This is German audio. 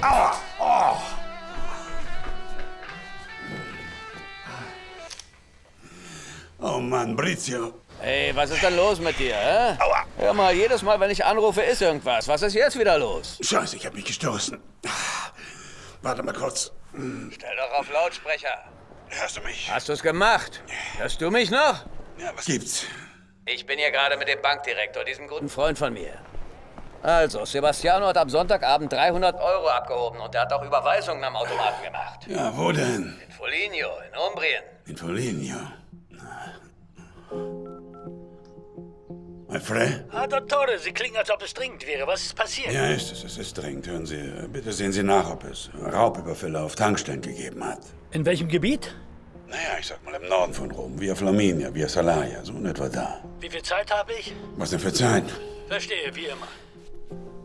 Aua! Oh. Oh Mann, Brizio. Hey, was ist denn los mit dir, hä? Aua! Hör mal, jedes Mal, wenn ich anrufe, ist irgendwas. Was ist jetzt wieder los? Scheiße, ich hab mich gestoßen. Warte mal kurz. Stell doch auf Lautsprecher. Hörst du mich? Hast du's gemacht? Hörst du mich noch? Ja, was gibt's? Ich bin hier gerade mit dem Bankdirektor, diesem guten Freund von mir. Also, Sebastiano hat am Sonntagabend 300 € abgehoben und er hat auch Überweisungen am Automaten gemacht. Ja, wo denn? In Foligno, in Umbrien. In Foligno. Alfred? Ah, Dottore, Sie klingen, als ob es dringend wäre. Was ist passiert? Ja, es ist dringend. Hören Sie, bitte sehen Sie nach, ob es Raubüberfälle auf Tankstellen gegeben hat. In welchem Gebiet? Naja, ich sag mal im Norden von Rom. Via Flaminia, Via Salaria, so in etwa da. Wie viel Zeit habe ich? Was denn für Zeit? Verstehe, wie immer.